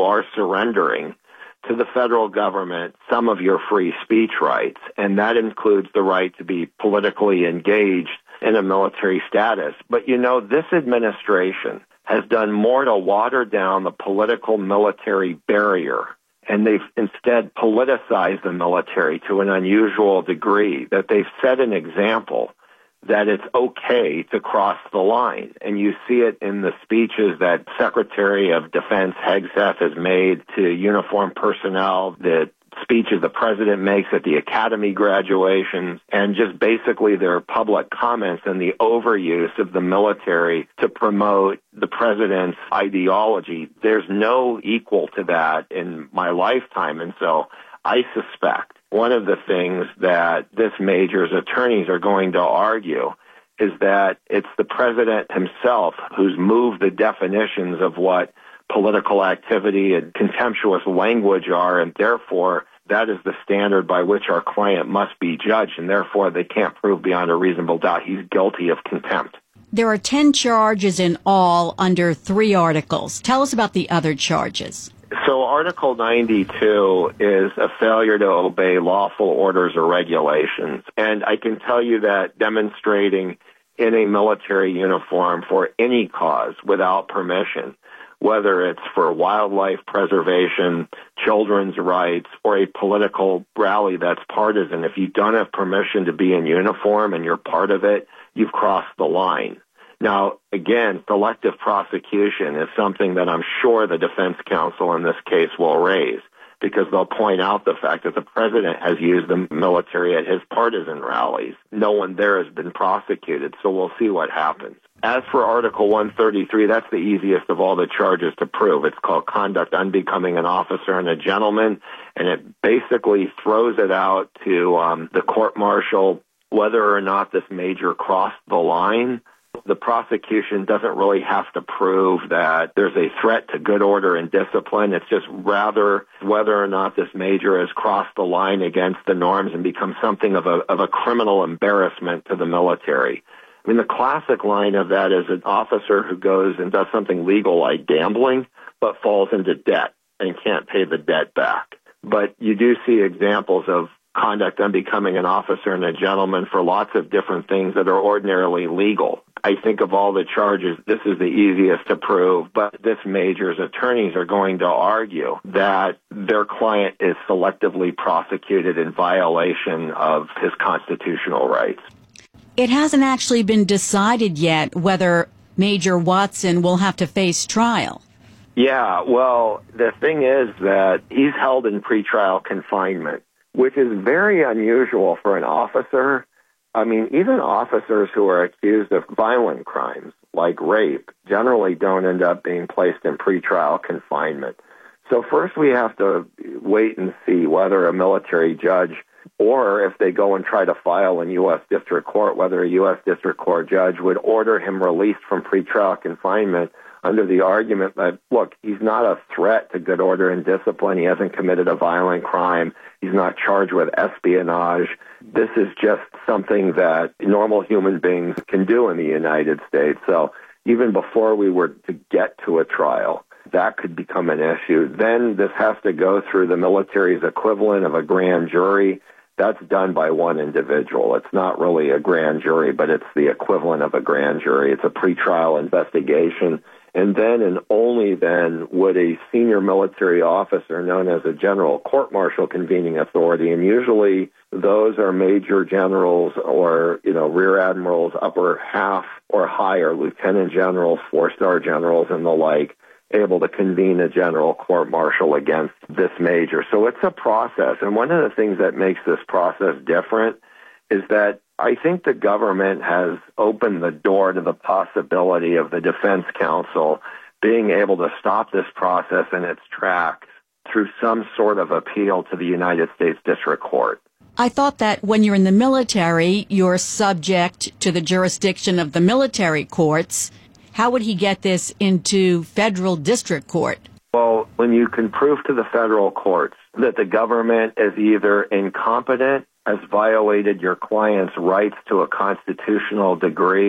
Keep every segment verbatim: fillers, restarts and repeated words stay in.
are surrendering to the federal government some of your free speech rights, and that includes the right to be politically engaged in a military status. But, you know, this administration has done more to water down the political military barrier, and they've instead politicized the military to an unusual degree that they've set an example that it's okay to cross the line. And you see it in the speeches that Secretary of Defense Hegseth has made to uniformed personnel, the speeches the president makes at the academy graduations, and just basically their public comments and the overuse of the military to promote the president's ideology. There's no equal to that in my lifetime. And so I suspect one of the things that this major's attorneys are going to argue is that it's the president himself who's moved the definitions of what political activity and contemptuous language are, and therefore that is the standard by which our client must be judged, and therefore they can't prove beyond a reasonable doubt he's guilty of contempt. There are ten charges in all under three articles. Tell us about the other charges. So Article ninety-two is a failure to obey lawful orders or regulations. And I can tell you that demonstrating in a military uniform for any cause without permission, whether it's for wildlife preservation, children's rights, or a political rally that's partisan, if you don't have permission to be in uniform and you're part of it, you've crossed the line. Now, again, selective prosecution is something that I'm sure the defense counsel in this case will raise, because they'll point out the fact that the president has used the military at his partisan rallies. No one there has been prosecuted, so we'll see what happens. As for Article one thirty-three, that's the easiest of all the charges to prove. It's called conduct unbecoming an officer and a gentleman, and it basically throws it out to um, the court-martial whether or not this major crossed the line. The prosecution doesn't really have to prove that there's a threat to good order and discipline. It's just rather whether or not this major has crossed the line against the norms and become something of a, of a criminal embarrassment to the military. I mean, the classic line of that is an officer who goes and does something legal like gambling, but falls into debt and can't pay the debt back. But you do see examples of conduct unbecoming an officer and a gentleman for lots of different things that are ordinarily legal. I think of all the charges, this is the easiest to prove, but this major's attorneys are going to argue that their client is selectively prosecuted in violation of his constitutional rights. It hasn't actually been decided yet whether Major Watson will have to face trial. Yeah, well, the thing is that he's held in pretrial confinement, which is very unusual for an officer. I mean, even officers who are accused of violent crimes like rape generally don't end up being placed in pretrial confinement. So first we have to wait and see whether a military judge, or if they go and try to file in U S District Court, whether a U S District Court judge would order him released from pretrial confinement under the argument that, look, he's not a threat to good order and discipline. He hasn't committed a violent crime. He's not charged with espionage. This is just something that normal human beings can do in the United States. So even before we were to get to a trial, that could become an issue. Then this has to go through the military's equivalent of a grand jury. That's done by one individual. It's not really a grand jury, but it's the equivalent of a grand jury. It's a pretrial investigation. And then and only then would a senior military officer known as a general court-martial convening authority, and usually those are major generals or, you know, rear admirals, upper half or higher, lieutenant generals, four-star generals, and the like, able to convene a general court-martial against this major. So it's a process. And one of the things that makes this process different is that I think the government has opened the door to the possibility of the defense counsel being able to stop this process in its tracks through some sort of appeal to the United States District Court. I thought that when you're in the military, you're subject to the jurisdiction of the military courts. How would he get this into federal district court? Well, when you can prove to the federal courts that the government is either incompetent, has violated your client's rights to a constitutional degree,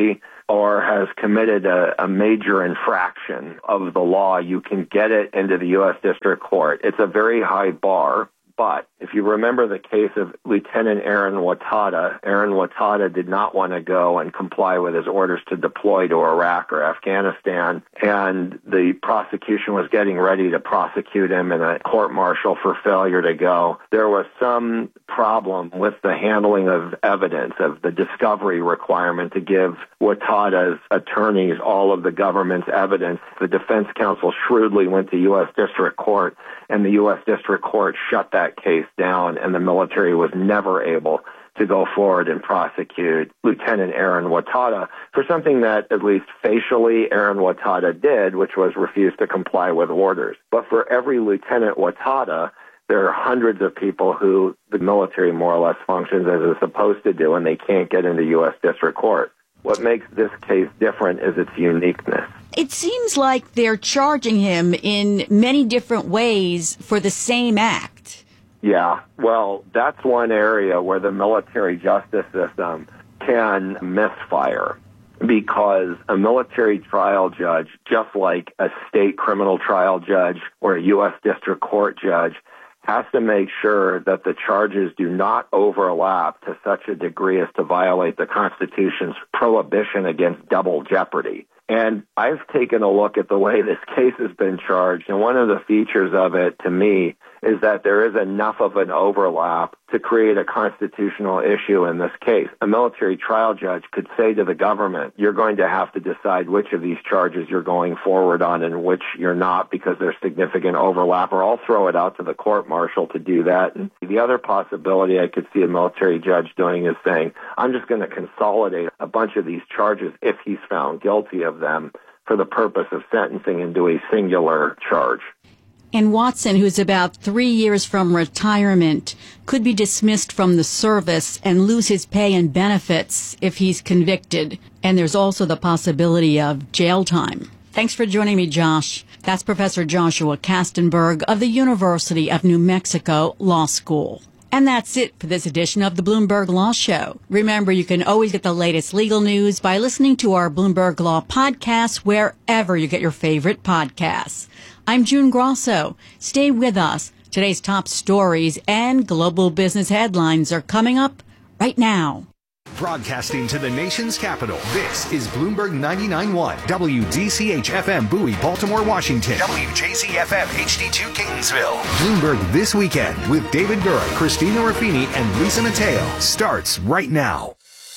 or has committed a, a major infraction of the law, you can get it into the U S District Court. It's a very high bar. But if you remember the case of Lieutenant Aaron Watada, Aaron Watada did not want to go and comply with his orders to deploy to Iraq or Afghanistan, and the prosecution was getting ready to prosecute him in a court-martial for failure to go. There was some problem with the handling of evidence, of the discovery requirement to give Watada's attorneys all of the government's evidence. The defense counsel shrewdly went to U S District Court, and the U S District Court shut that case down, and the military was never able to go forward and prosecute Lieutenant Aaron Watada for something that at least facially Aaron Watada did, which was refuse to comply with orders. But for every Lieutenant Watada, there are hundreds of people who the military more or less functions as it's supposed to do, and they can't get into U S District Court. What makes this case different is its uniqueness. It seems like they're charging him in many different ways for the same act. Yeah, well, that's one area where the military justice system can misfire, because a military trial judge, just like a state criminal trial judge or a U S District Court judge, has to make sure that the charges do not overlap to such a degree as to violate the Constitution's prohibition against double jeopardy. And I've taken a look at the way this case has been charged, and one of the features of it, to me, is that there is enough of an overlap to create a constitutional issue in this case. A military trial judge could say to the government, you're going to have to decide which of these charges you're going forward on and which you're not because there's significant overlap, or I'll throw it out to the court-martial to do that. And the other possibility I could see a military judge doing is saying, I'm just going to consolidate a bunch of these charges if he's found guilty of them for the purpose of sentencing into a singular charge. And Watson, who's about three years from retirement, could be dismissed from the service and lose his pay and benefits if he's convicted. And there's also the possibility of jail time. Thanks for joining me, Josh. That's Professor Joshua Kastenberg of the University of New Mexico Law School. And that's it for this edition of the Bloomberg Law Show. Remember, you can always get the latest legal news by listening to our Bloomberg Law podcast wherever you get your favorite podcasts. I'm June Grosso. Stay with us. Today's top stories and global business headlines are coming up right now. Broadcasting to the nation's capital, this is Bloomberg ninety-nine point one, W D C H F M Bowie, Baltimore, Washington, W J Z F M H D two Catonsville. Bloomberg This Weekend with David Gura, Christina Ruffini, and Lisa Mateo starts right now.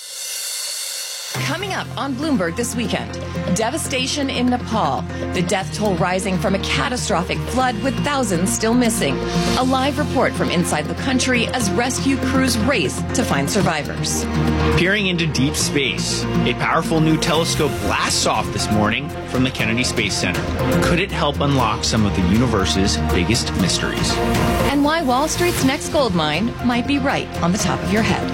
Coming up on Bloomberg This Weekend, devastation in Nepal, the death toll rising from a catastrophic flood with thousands still missing. A live report from inside the country as rescue crews race to find survivors. Peering into deep space, a powerful new telescope blasts off this morning from the Kennedy Space Center. Could it help unlock some of the universe's biggest mysteries? And why Wall Street's next gold mine might be right on the top of your head.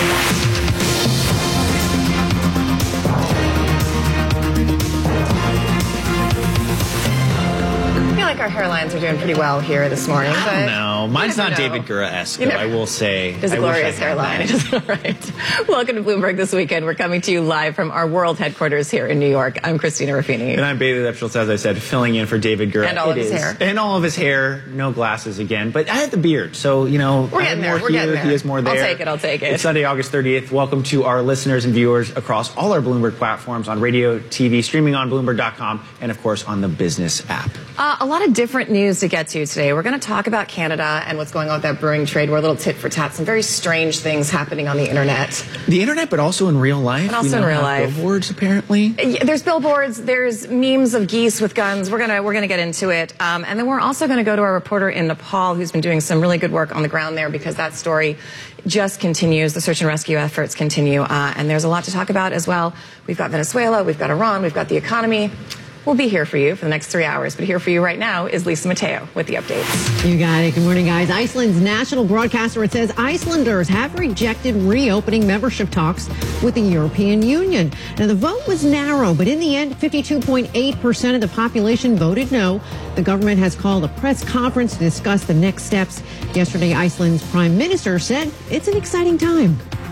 Our hairlines are doing pretty well here this morning. I don't know. Mine's not know. David Gura-esque, I will say. It's a glorious hairline. It is all right. Welcome to Bloomberg This Weekend. We're coming to you live from our world headquarters here in New York. I'm Christina Ruffini. And I'm Bailey Lepschultz, as I said, filling in for David Gura. And all it of his is. hair. And all of his hair. No glasses again. But I had the beard, so, you know, We're I getting have there. more We're here. getting there. He has more there. I'll take it. I'll take it. It's Sunday, August thirtieth. Welcome to our listeners and viewers across all our Bloomberg platforms on radio, T V, streaming on Bloomberg dot com, and, of course, on the business app. Uh, a lot of different news to get to today. We're going to talk about Canada and what's going on with that brewing trade. We're a little tit for tat. Some very strange things happening on the internet. The internet, but also in real life. And also we in real life. Billboards, apparently. Yeah, there's billboards. There's memes of geese with guns. We're gonna we're gonna get into it. Um, and then we're also going to go to our reporter in Nepal, who's been doing some really good work on the ground there, because that story just continues. The search and rescue efforts continue, uh, and there's a lot to talk about as well. We've got Venezuela. We've got Iran. We've got the economy. We'll be here for you for the next three hours. But here for you right now is Lisa Mateo with the updates. You got it. Good morning, guys. Iceland's national broadcaster, it says Icelanders have rejected reopening membership talks with the European Union. Now, the vote was narrow, but in the end, fifty-two point eight percent of the population voted no. The government has called a press conference to discuss the next steps. Yesterday, Iceland's prime minister said it's an exciting time.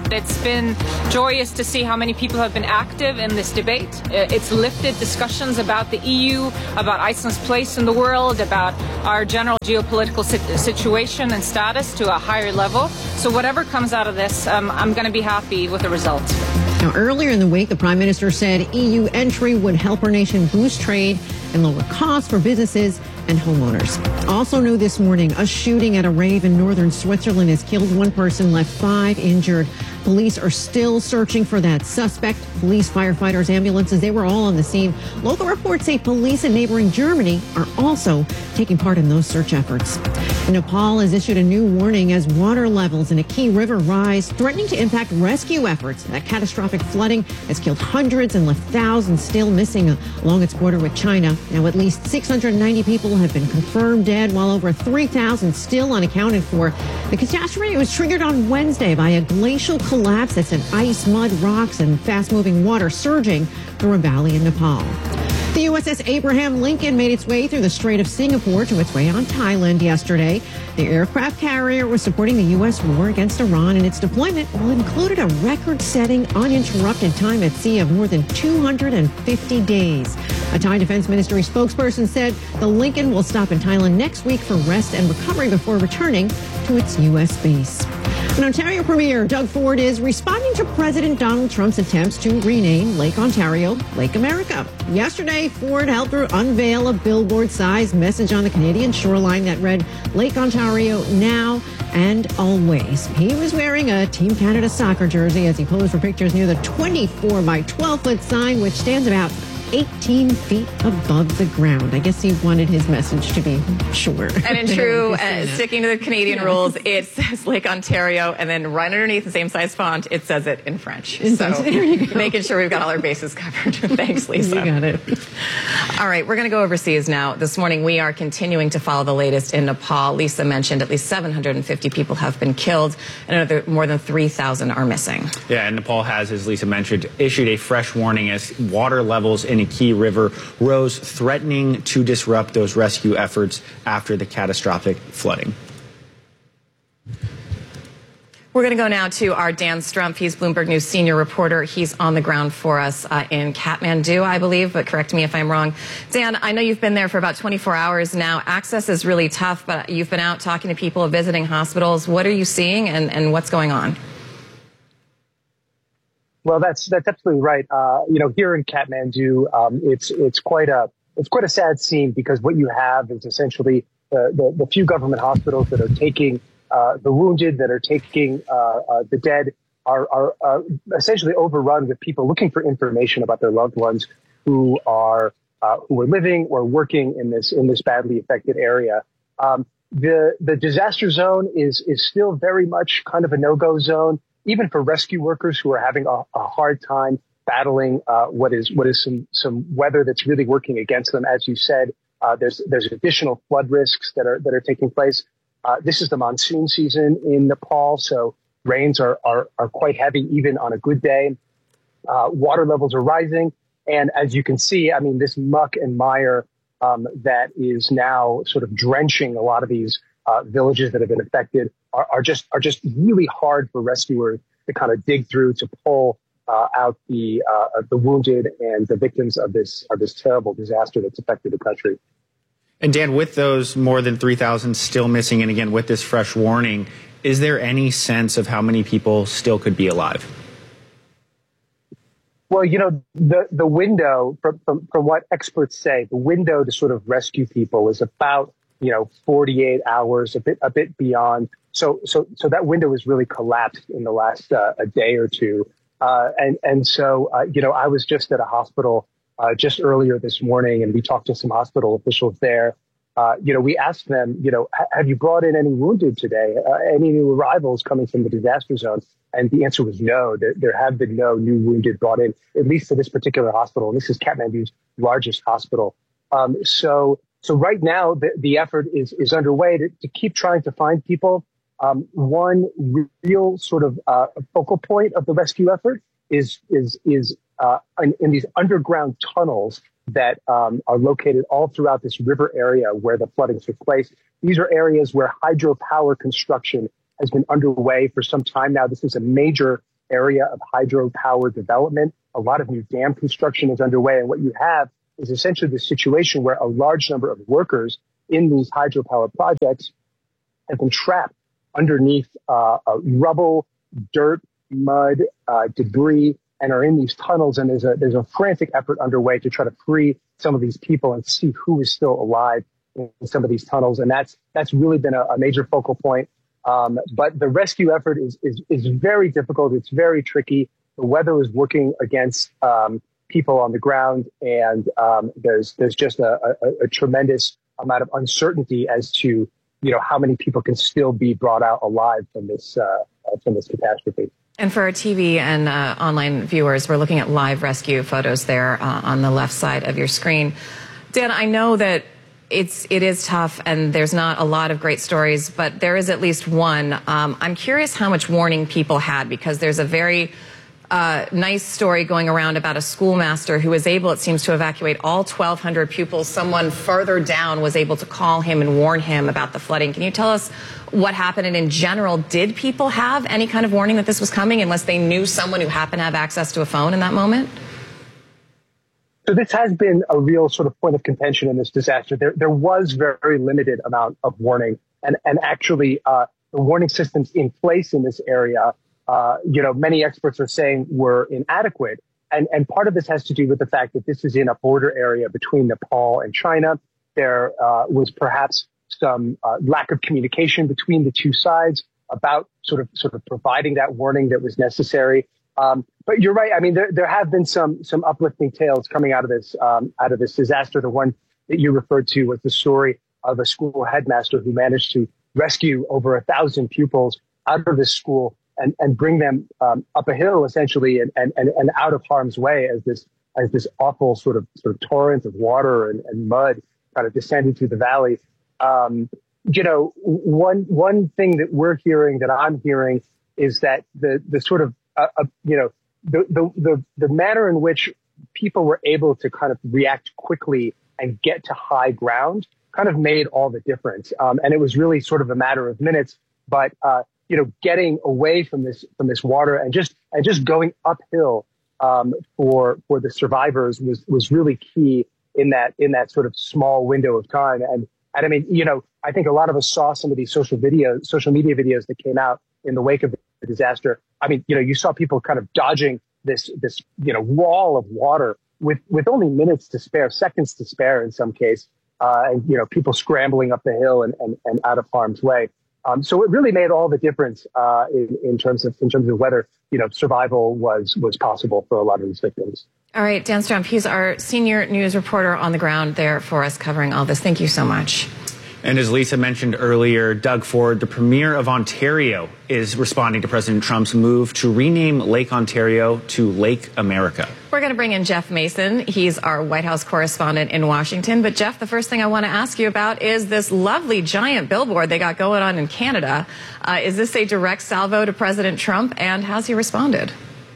It's been joyous to see how many people have been active in this debate. It's lifted discussions about the E U, about Iceland's place in the world, about our general geopolitical situation and status to a higher level. So whatever comes out of this, um, I'm going to be happy with the result. Now, earlier in the week, the Prime Minister said E U entry would help our nation boost trade and lower costs for businesses and homeowners. Also new this morning, a shooting at a rave in northern Switzerland has killed one person, left five injured. Police are still searching for that suspect. Police, firefighters, ambulances, they were all on the scene. Local reports say police in neighboring Germany are also taking part in those search efforts. Nepal has issued a new warning as water levels in a key river rise, threatening to impact rescue efforts. That catastrophic flooding has killed hundreds and left thousands still missing along its border with China. Now, at least six hundred ninety people have been confirmed dead, while over three thousand still unaccounted for. The catastrophe was triggered on Wednesday by a glacial collapse that sent ice, mud, rocks, and fast-moving water surging through a valley in Nepal. The U S S Abraham Lincoln made its way through the Strait of Singapore to its way on Thailand yesterday. The aircraft carrier was supporting the U S war against Iran, and its deployment will included a record-setting uninterrupted time at sea of more than two hundred fifty days. A Thai Defense Ministry spokesperson said the Lincoln will stop in Thailand next week for rest and recovery before returning to its U S base. And Ontario Premier Doug Ford is responding to President Donald Trump's attempts to rename Lake Ontario Lake America. Yesterday, Ford helped her unveil a billboard-sized message on the Canadian shoreline that read, Lake Ontario now and always. He was wearing a Team Canada soccer jersey as he posed for pictures near the twenty-four by twelve foot sign, which stands about eighteen feet above the ground. I guess he wanted his message to be short. And in true, uh, sticking to the Canadian yeah. rules, it says Lake Ontario, and then right underneath the same size font, it says it in French. In so making sure we've got all our bases covered. Thanks, Lisa. You got it. All right, we're going to go overseas now. This morning, we are continuing to follow the latest in Nepal. Lisa mentioned at least seven hundred fifty people have been killed, and another more than three thousand are missing. Yeah, and Nepal has, as Lisa mentioned, issued a fresh warning as water levels in a key river rose, threatening to disrupt those rescue efforts after the catastrophic flooding. We're going to go now to our Dan Strumpf. He's Bloomberg News senior reporter. He's on the ground for us uh, in Kathmandu, I believe, but correct me if I'm wrong. Dan, I know you've been there for about twenty-four hours now. Access is really tough, but you've been out talking to people, visiting hospitals. What are you seeing, and, and what's going on? Well, that's that's absolutely right. Uh, you know, here in Kathmandu, um, it's it's quite a it's quite a sad scene, because what you have is essentially the the, the few government hospitals that are taking uh, the wounded, that are taking uh, uh, the dead, are are uh, essentially overrun with people looking for information about their loved ones who are uh, who are living or working in this in this badly affected area. Um, the the disaster zone is is still very much kind of a no-go zone, even for rescue workers who are having a, a hard time battling uh, what is what is some some weather that's really working against them. As you said, uh, there's there's additional flood risks that are that are taking place. Uh, this is the monsoon season in Nepal, so rains are are, are quite heavy even on a good day. Uh, water levels are rising, and as you can see, I mean, this muck and mire um, that is now sort of drenching a lot of these uh, villages that have been affected are, are just are just really hard for rescuers to kind of dig through to pull uh, out the uh, the wounded and the victims of this of this terrible disaster that's affected the country. And Dan, with those more than three thousand still missing, and again with this fresh warning, is there any sense of how many people still could be alive? Well, you know, the the window, from, from, from what experts say, the window to sort of rescue people is about, you know, forty-eight hours, a bit a bit beyond. So so so that window has really collapsed in the last uh, a day or two. Uh, and and so, uh, you know, I was just at a hospital uh, just earlier this morning, and we talked to some hospital officials there. Uh, you know, we asked them, you know, have you brought in any wounded today? Uh, any new arrivals coming from the disaster zone? And the answer was no. There, there have been no new wounded brought in, at least to this particular hospital. And this is Kathmandu's largest hospital. Um, so, so right now the, the effort is, is underway to, to keep trying to find people. Um, one real sort of, uh, focal point of the rescue effort is, is, is, uh, in, in these underground tunnels that, um, are located all throughout this river area where the flooding took place. These are areas where hydropower construction has been underway for some time now. This is a major area of hydropower development. A lot of new dam construction is underway. And what you have is essentially the situation where a large number of workers in these hydropower projects have been trapped underneath uh, uh, rubble, dirt, mud, uh, debris, and are in these tunnels. And there's a there's a frantic effort underway to try to free some of these people and see who is still alive in some of these tunnels. And that's that's really been a, a major focal point. Um, but the rescue effort is, is is very difficult. It's very tricky. The weather is working against um, people on the ground, and um, there's there's just a, a, a tremendous amount of uncertainty as to you know how many people can still be brought out alive from this uh, from this catastrophe. And for our T V and uh, online viewers, we're looking at live rescue photos there uh, on the left side of your screen. Dan, I know that it's it is tough and there's not a lot of great stories, but there is at least one. Um, I'm curious how much warning people had, because there's a very uh, nice story going around about a schoolmaster who was able, it seems, to evacuate all twelve hundred pupils. Someone further down was able to call him and warn him about the flooding. Can you tell us what happened? And in general, did people have any kind of warning that this was coming unless they knew someone who happened to have access to a phone in that moment? So this has been a real sort of point of contention in this disaster. There, there was very, very limited amount of warning, and and actually uh, the warning systems in place in this area, uh, you know, many experts are saying were inadequate. And and part of this has to do with the fact that this is in a border area between Nepal and China. There uh, was perhaps some uh, lack of communication between the two sides about sort of sort of providing that warning that was necessary. Um, but you're right. I mean, there, there have been some some uplifting tales coming out of this um, out of this disaster. The one that you referred to was the story of a school headmaster who managed to rescue over a thousand pupils out of this school and, and bring them um, up a hill, essentially, and, and, and, and out of harm's way as this as this awful sort of sort of torrent of water and, and mud kind of descended through the valley. Um, you know, one one thing that we're hearing, that I'm hearing, is that the the sort of Uh, uh, you know, the, the, the, the manner in which people were able to kind of react quickly and get to high ground kind of made all the difference. Um, and it was really sort of a matter of minutes, but, uh, you know, getting away from this, from this water and just, and just going uphill, um, for, for the survivors was, was really key in that, in that sort of small window of time. And, and I mean, you know, I think a lot of us saw some of these social videos, social media videos that came out in the wake of the disaster. I mean, you know, you saw people kind of dodging this, this, you know, wall of water with, with only minutes to spare, seconds to spare in some case. Uh, and, you know, people scrambling up the hill and, and, and out of harm's way. Um, so it really made all the difference, uh, in, in terms of, in terms of whether, you know, survival was, was possible for a lot of these victims. All right, Dan Strumpf, he's our senior news reporter on the ground there for us covering all this. Thank you so much. And as Lisa mentioned earlier, Doug Ford, the Premier of Ontario, is responding to President Trump's move to rename Lake Ontario to Lake America. We're going to bring in Jeff Mason. He's our White House correspondent in Washington. But, Jeff, the first thing I want to ask you about is this lovely giant billboard they got going on in Canada. Uh, is this a direct salvo to President Trump, and how's he responded?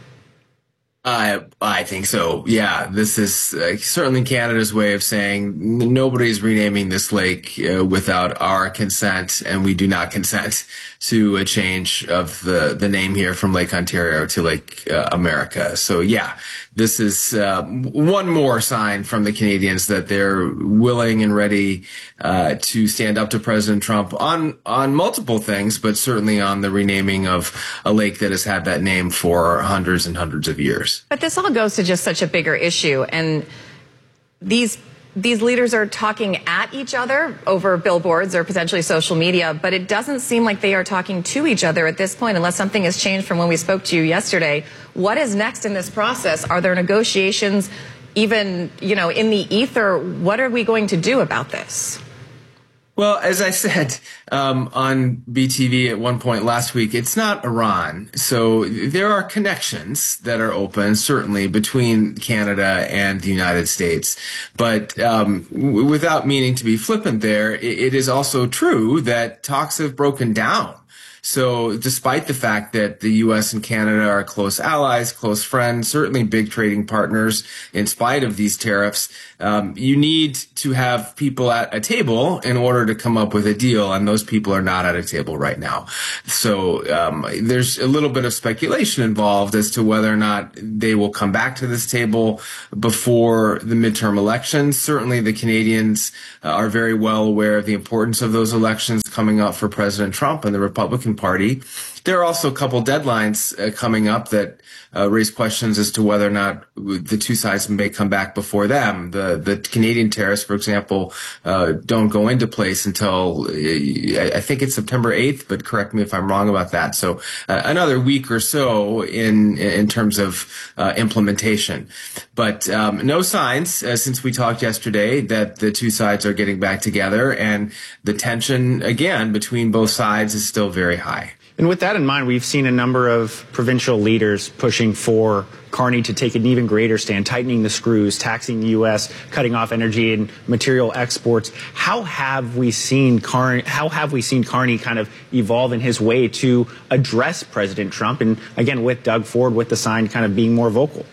I I think so. Yeah, this is uh, certainly Canada's way of saying nobody's renaming this lake uh, without our consent, and we do not consent to a change of the the name here from Lake Ontario to Lake uh, America. So yeah, this is uh, one more sign from the Canadians that they're willing and ready uh, to stand up to President Trump on on multiple things, but certainly on the renaming of a lake that has had that name for hundreds and hundreds of years. But this all goes to just such a bigger issue, and these these leaders are talking at each other over billboards or potentially social media, but it doesn't seem like they are talking to each other at this point, unless something has changed from when we spoke to you yesterday. What is next in this process? Are there negotiations even, you know, in the ether? What are we going to do about this? Well, as I said um, on B T V at one point last week, it's not Iran. So there are connections that are open, certainly, between Canada and the United States. But um, w- without meaning to be flippant there, it, it is also true that talks have broken down. So despite the fact that the U S and Canada are close allies, close friends, certainly big trading partners, in spite of these tariffs, um, you need to have people at a table in order to come up with a deal, and those people are not at a table right now. So um, there's a little bit of speculation involved as to whether or not they will come back to this table before the midterm elections. Certainly the Canadians uh, are very well aware of the importance of those elections coming up for President Trump and the Republican Party. There are also a couple deadlines uh, coming up that uh, raise questions as to whether or not the two sides may come back before them. The the Canadian tariffs, for example, uh, don't go into place until uh, I think it's September eighth, but correct me if I'm wrong about that. So uh, another week or so in in terms of uh, implementation. But um, no signs uh, since we talked yesterday that the two sides are getting back together, and the tension again between both sides is still very high. And with that in mind, we've seen a number of provincial leaders pushing for Carney to take an even greater stand, tightening the screws, taxing the U S, cutting off energy and material exports. How have we seen Carney, how have we seen Carney kind of evolve in his way to address President Trump? And again, with Doug Ford, with the sign kind of being more vocal.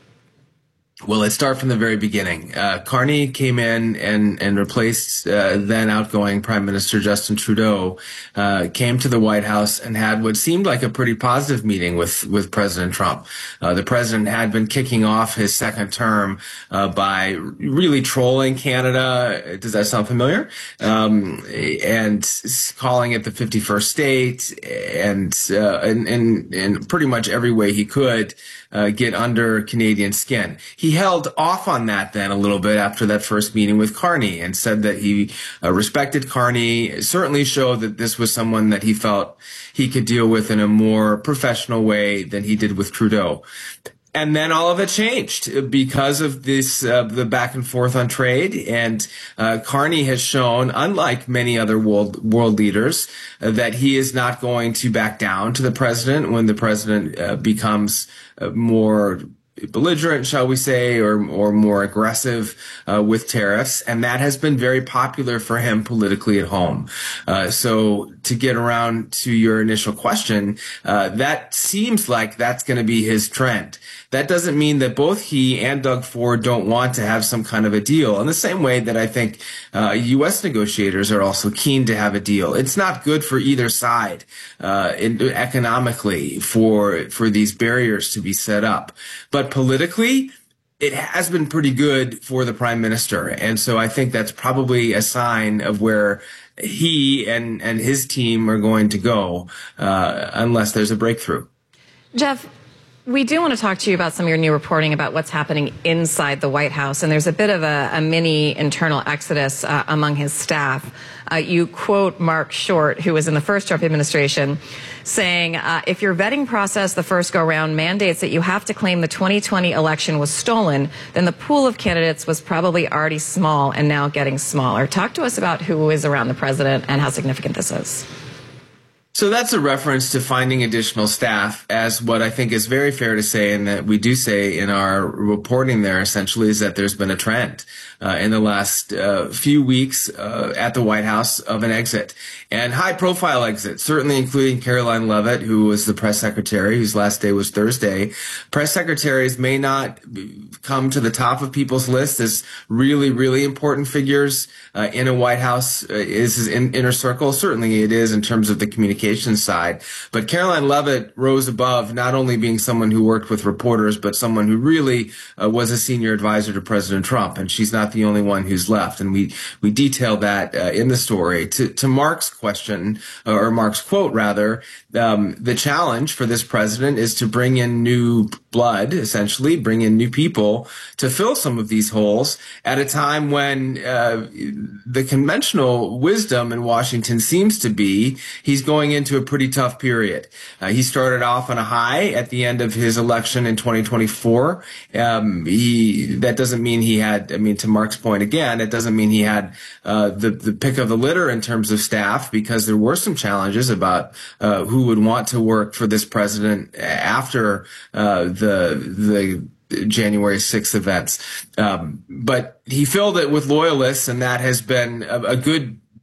Well, let's start from the very beginning. Uh, Carney came in and, and replaced uh, then outgoing Prime Minister Justin Trudeau, uh, came to the White House and had what seemed like a pretty positive meeting with, with President Trump. Uh, the president had been kicking off his second term uh, by really trolling Canada. Does that sound familiar? Um, and calling it the fifty-first state and, uh, and, and, and pretty much every way he could Uh, get under Canadian skin. He held off on that then a little bit after that first meeting with Carney and said that he uh, respected Carney, certainly showed that this was someone that he felt he could deal with in a more professional way than he did with Trudeau. And then all of it changed because of this, uh, the back and forth on trade. And uh, Carney has shown, unlike many other world world leaders, uh, that he is not going to back down to the president when the president uh, becomes uh, more belligerent, shall we say, or or more aggressive uh, with tariffs, and that has been very popular for him politically at home. Uh, so to get around to your initial question, uh, that seems like that's going to be his trend. That doesn't mean that both he and Doug Ford don't want to have some kind of a deal, in the same way that I think uh, U S negotiators are also keen to have a deal. It's not good for either side uh, in, economically for for these barriers to be set up. But politically, it has been pretty good for the prime minister. And so I think that's probably a sign of where he and, and his team are going to go uh, unless there's a breakthrough. Jeff, we do want to talk to you about some of your new reporting about what's happening inside the White House. And there's a bit of a, a mini internal exodus uh, among his staff. Uh, you quote Mark Short, who was in the first Trump administration, saying, uh, if your vetting process the first go-round mandates that you have to claim the twenty twenty election was stolen, then the pool of candidates was probably already small and now getting smaller. Talk to us about who is around the president and how significant this is. So that's a reference to finding additional staff, as what I think is very fair to say, and that we do say in our reporting there essentially, is that there's been a trend uh, in the last uh, few weeks uh, at the White House of an exit, and high-profile exit, certainly including Caroline Leavitt, who was the press secretary, whose last day was Thursday. Press secretaries may not come to the top of people's lists as really, really important figures uh, in a White House uh, is in inner circle. Certainly it is in terms of the communication side. But Caroline Leavitt rose above not only being someone who worked with reporters, but someone who really uh, was a senior advisor to President Trump. And she's not the only one who's left. And we, we detail that uh, in the story. To, to Mark's question, or Mark's quote rather, um, the challenge for this president is to bring in new blood, essentially, bring in new people to fill some of these holes at a time when uh, the conventional wisdom in Washington seems to be he's going into a pretty tough period. Uh, he started off on a high at the end of his election in twenty twenty-four. Um, he that doesn't mean he had, I mean, to Mark's point again, it doesn't mean he had uh, the, the pick of the litter in terms of staff, because there were some challenges about uh, who would want to work for this president after uh, the the January sixth events. Um, but he filled it with loyalists, and that has been a, a good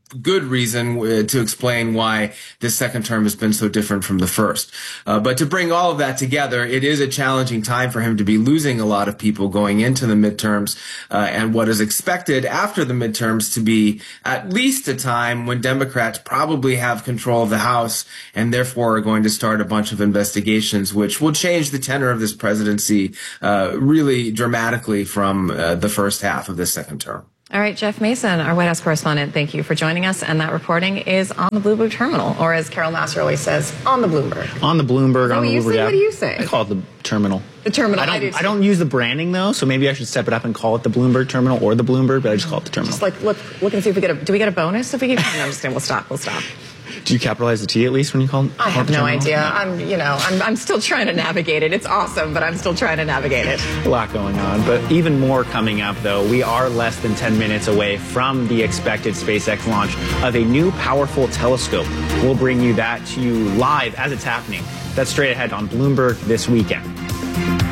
good reason uh, to explain why this second term has been so different from the first. Uh, but to bring all of that together, it is a challenging time for him to be losing a lot of people going into the midterms, uh, and what is expected after the midterms to be at least a time when Democrats probably have control of the House and therefore are going to start a bunch of investigations, which will change the tenor of this presidency uh, really dramatically from uh, the first half of this second term. All right, Jeff Mason, our White House correspondent, thank you for joining us. And that reporting is on the Bloomberg terminal, or as Carol Massar always says, on the Bloomberg. On the Bloomberg, on the you Bloomberg say? app. What do you say? I call it the terminal. The terminal. I don't, I, do I don't use the branding, though, so maybe I should step it up and call it the Bloomberg terminal or the Bloomberg, but I just call it the terminal. Just like, look, look and see if we get a, do we get a bonus if we keep, no, I'm just kidding, we'll stop, we'll stop. Do you capitalize the T at least when you call it? I have the no terminal? idea. No. I'm, you know, I'm, I'm still trying to navigate it. It's awesome, but I'm still trying to navigate it. A lot going on, but even more coming up, though. We are less than ten minutes away from the expected SpaceX launch of a new powerful telescope. We'll bring you that to you live as it's happening. That's straight ahead on Bloomberg this weekend.